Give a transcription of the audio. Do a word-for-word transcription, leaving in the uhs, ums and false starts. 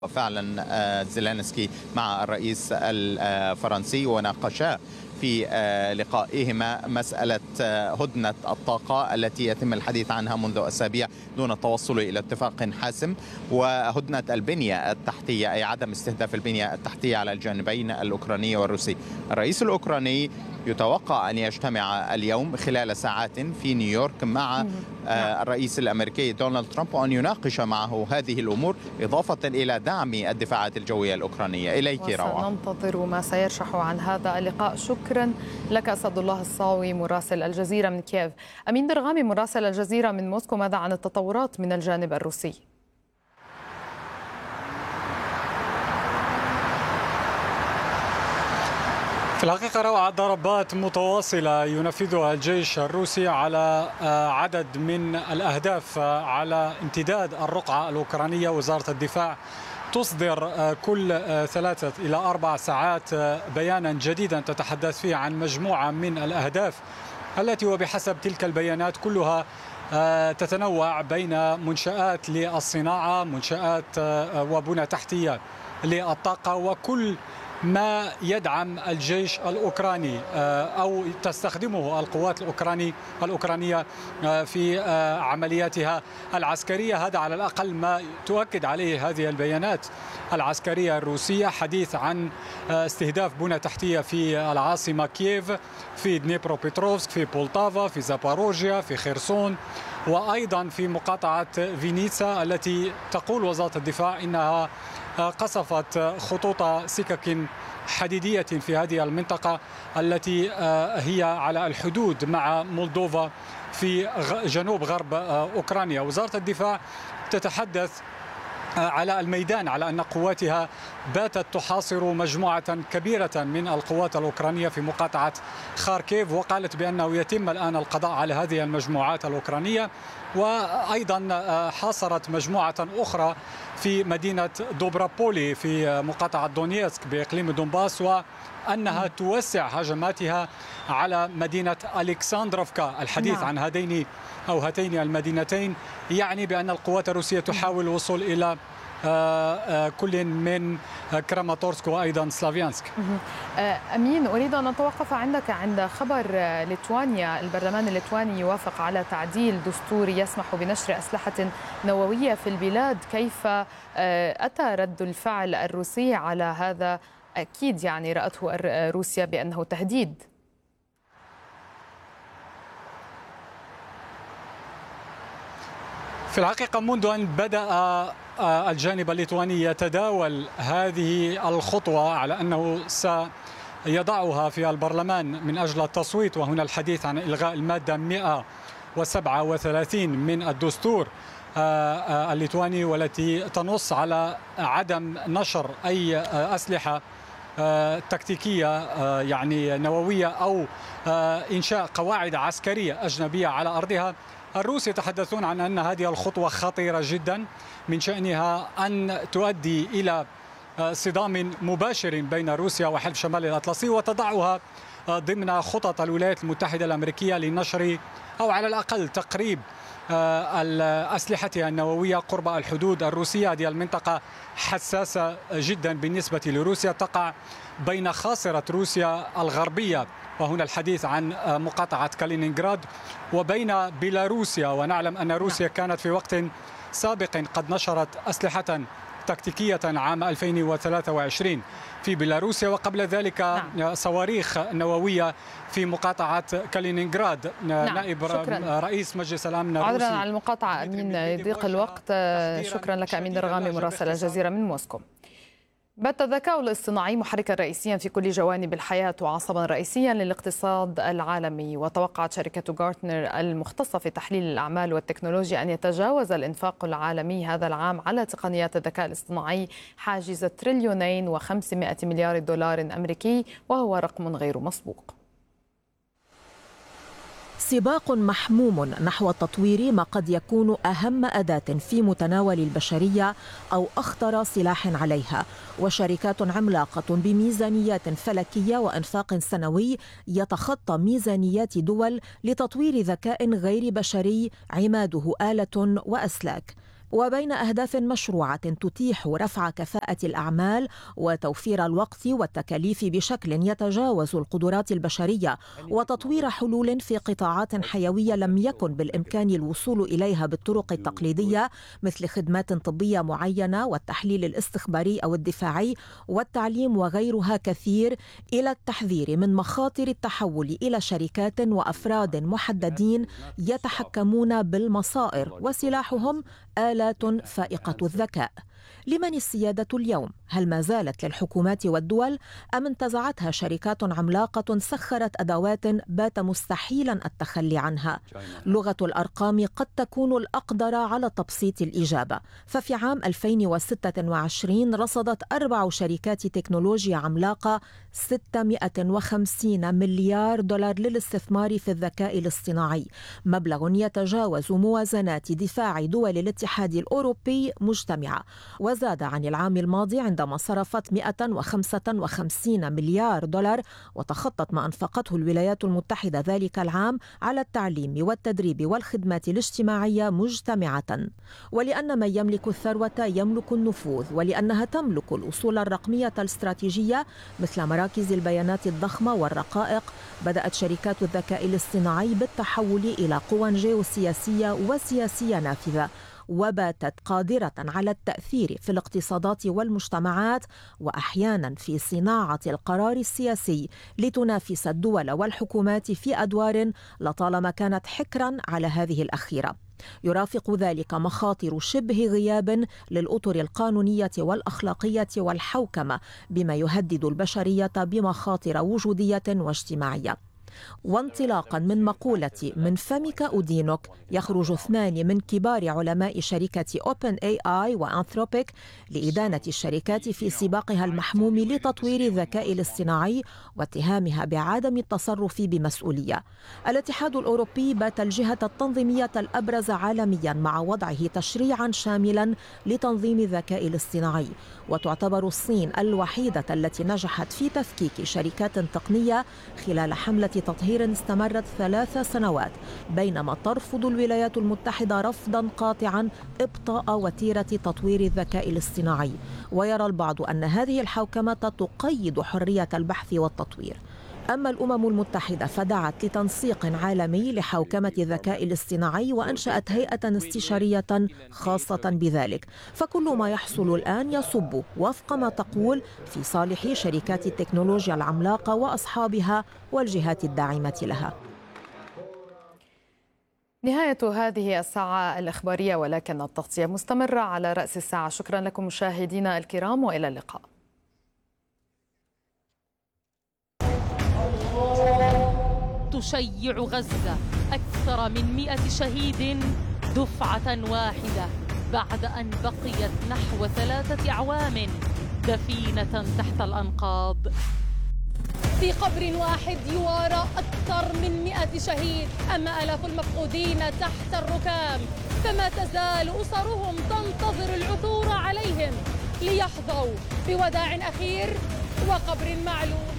فعلا زيلينسكي مع الرئيس الفرنسي وناقشا في لقائهما مسألة هدنة الطاقة التي يتم الحديث عنها منذ أسابيع دون التوصل إلى اتفاق حاسم، وهدنة البنية التحتية أي عدم استهداف البنية التحتية على الجانبين الأوكراني والروسي. الرئيس الأوكراني يتوقع أن يجتمع اليوم خلال ساعات في نيويورك مع الرئيس الأمريكي دونالد ترامب وأن يناقش معه هذه الأمور إضافة إلى دعم الدفاعات الجوية الأوكرانية. إليك روعة. ننتظر ما سيرشح عن هذا اللقاء. شكرا لك أسد الله الصاوي مراسل الجزيرة من كييف. أمين درغامي مراسل الجزيرة من موسكو، ماذا عن التطورات من الجانب الروسي؟ في الحقيقة روعة ضربات متواصلة ينفذها الجيش الروسي على عدد من الأهداف على امتداد الرقعة الأوكرانية. وزارة الدفاع تصدر كل ثلاثة إلى أربع ساعات بيانا جديدا تتحدث فيه عن مجموعة من الأهداف التي وبحسب تلك البيانات كلها تتنوع بين منشآت للصناعة، منشآت وبنى تحتية للطاقة، وكل ما يدعم الجيش الأوكراني أو تستخدمه القوات الأوكراني الأوكرانية في عملياتها العسكرية. هذا على الأقل ما تؤكد عليه هذه البيانات العسكرية الروسية. حديث عن استهداف بنى تحتية في العاصمة كييف، في دنيبروبيتروفسك، في بولتافا، في زاباروجيا، في خيرسون، وأيضا في مقاطعة فينيتسا التي تقول وزارة الدفاع إنها قصفت خطوط سكك حديدية في هذه المنطقة التي هي على الحدود مع مولدوفا في جنوب غرب أوكرانيا. وزارة الدفاع تتحدث على الميدان على أن قواتها باتت تحاصر مجموعة كبيرة من القوات الأوكرانية في مقاطعة خاركيف، وقالت بأنه يتم الآن القضاء على هذه المجموعات الأوكرانية. وأيضا حاصرت مجموعة أخرى في مدينة دوبرابولي في مقاطعة دونيتسك بإقليم دونباس، وأنها توسع هجماتها على مدينة ألكسندروفكا. الحديث نعم. عن هذين أو هاتين المدينتين يعني بأن القوات الروسية تحاول الوصول إلى كل من كراماتورسك وأيضا سلافيانسك. أمين، أريد أن أتوقف عندك عند خبر ليتوانيا. البرلمان الليتواني يوافق على تعديل دستوري يسمح بنشر أسلحة نووية في البلاد. كيف أتى رد الفعل الروسي على هذا؟ أكيد يعني رأته روسيا بأنه تهديد. في الحقيقة منذ أن بدأ الجانب الليتواني يتداول هذه الخطوة على أنه سيضعها في البرلمان من أجل التصويت، وهنا الحديث عن إلغاء المادة مئة وسبعة وثلاثين من الدستور الليتواني، والتي تنص على عدم نشر أي أسلحة تكتيكية يعني نووية أو إنشاء قواعد عسكرية أجنبية على أرضها. الروس يتحدثون عن أن هذه الخطوة خطيرة جدا، من شأنها أن تؤدي إلى صدام مباشر بين روسيا وحلف شمال الأطلسي، وتضعها ضمن خطط الولايات المتحدة الأمريكية لنشر أو على الأقل تقريب أسلحتها النووية قرب الحدود الروسية. هذه المنطقة حساسة جدا بالنسبة لروسيا، تقع بين خاصرة روسيا الغربية، وهنا الحديث عن مقاطعة كالينينغراد، وبين بيلاروسيا. ونعلم أن روسيا كانت في وقت سابق قد نشرت أسلحة تكتيكية عام ألفين وثلاثة وعشرين في بيلاروسيا، وقبل ذلك نعم. صواريخ نووية في مقاطعة كالينينغراد. نعم. نائب شكرا. رئيس مجلس الأمن الروسي. عذرا على المقاطعة أمين، ضيق الوقت. شكرا لك أمين درغامي مراسل الجزيرة من موسكو. بات الذكاء الاصطناعي محركا رئيسيا في كل جوانب الحياة وعصبا رئيسيا للاقتصاد العالمي. وتوقعت شركة غارتنر المختصة في تحليل الأعمال والتكنولوجيا أن يتجاوز الإنفاق العالمي هذا العام على تقنيات الذكاء الاصطناحي حاجز تريليونين وخمسمائة مليار دولار أمريكي، وهو رقم غير مسبوق. سباق محموم نحو تطوير ما قد يكون أهم أداة في متناول البشرية أو أخطر سلاح عليها، وشركات عملاقة بميزانيات فلكية وإنفاق سنوي يتخطى ميزانيات دول لتطوير ذكاء غير بشري عماده آلة وأسلاك. وبين أهداف مشروعة تتيح رفع كفاءة الأعمال وتوفير الوقت والتكاليف بشكل يتجاوز القدرات البشرية وتطوير حلول في قطاعات حيوية لم يكن بالإمكان الوصول إليها بالطرق التقليدية مثل خدمات طبية معينة والتحليل الاستخباري أو الدفاعي والتعليم وغيرها كثير، إلى التحذير من مخاطر التحول إلى شركات وأفراد محددين يتحكمون بالمصائر وسلاحهم آلات فائقة الذكاء. لمن السيادة اليوم؟ هل ما زالت للحكومات والدول أم انتزعتها شركات عملاقة سخرت أدوات بات مستحيلا التخلي عنها؟ لغة الأرقام قد تكون الأقدر على تبسيط الإجابة، ففي عام ألفين وستة وعشرين رصدت أربع شركات تكنولوجيا عملاقة ستمائة وخمسين مليار دولار للاستثمار في الذكاء الاصطناعي، مبلغ يتجاوز موازنات دفاع دول الاتحاد الأوروبي مجتمعة، وزاد عن العام الماضي عندما صرفت مائة وخمسة وخمسين مليار دولار، وتخطت ما أنفقته الولايات المتحدة ذلك العام على التعليم والتدريب والخدمات الاجتماعية مجتمعة. ولأن من يملك الثروة يملك النفوذ، ولأنها تملك الأصول الرقمية الاستراتيجية مثل مراكز البيانات الضخمة والرقائق، بدأت شركات الذكاء الاصطناعي بالتحول إلى قوى جيوسياسية وسياسية نافذة، وباتت قادرة على التأثير في الاقتصادات والمجتمعات وأحيانا في صناعة القرار السياسي لتنافس الدول والحكومات في أدوار لطالما كانت حكرا على هذه الأخيرة. يرافق ذلك مخاطر شبه غياب للأطر القانونية والأخلاقية والحوكمة، بما يهدد البشرية بمخاطر وجودية واجتماعية. وانطلاقا من مقولة من فمك أدينك، يخرج اثنان من كبار علماء شركة أوبن إيه آي وأنثروبيك لإدانة الشركات في سباقها المحموم لتطوير الذكاء الاصطناعي واتهامها بعدم التصرف بمسؤولية. الاتحاد الأوروبي بات الجهة التنظيمية الأبرز عالميا مع وضعه تشريعا شاملا لتنظيم الذكاء الاصطناعي، وتعتبر الصين الوحيدة التي نجحت في تفكيك شركات تقنية خلال حملة تطهير استمرت ثلاث سنوات، بينما ترفض الولايات المتحدة رفضا قاطعا إبطاء وتيرة تطوير الذكاء الاصطناعي. ويرى البعض أن هذه الحوكمة تقيد حرية البحث والتطوير. أما الأمم المتحدة فدعت لتنسيق عالمي لحوكمة الذكاء الاصطناعي وأنشأت هيئة استشارية خاصة بذلك، فكل ما يحصل الآن يصب وفق ما تقول في صالح شركات التكنولوجيا العملاقة وأصحابها والجهات الداعمة لها. نهاية هذه الساعة الإخبارية، ولكن التغطية مستمرة على رأس الساعة. شكرا لكم مشاهدينا الكرام، وإلى اللقاء. تشيع غزة أكثر من مئة شهيد دفعة واحدة بعد أن بقيت نحو ثلاثة أعوام دفينة تحت الأنقاض. في قبر واحد يوارى أكثر من مئة شهيد، أما آلاف المفقودين تحت الركام، فما تزال أسرهم تنتظر العثور عليهم ليحظوا بوداع أخير وقبر معلوم.